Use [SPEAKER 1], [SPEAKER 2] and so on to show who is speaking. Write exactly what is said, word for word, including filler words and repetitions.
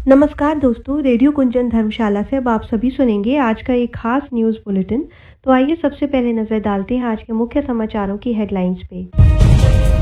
[SPEAKER 1] नमस्कार दोस्तों, रेडियो कुंजन धर्मशाला से अब आप सभी सुनेंगे आज का एक खास न्यूज़ बुलेटिन। तो आइए सबसे पहले नज़र डालते हैं आज के मुख्य समाचारों की हेडलाइंस पे।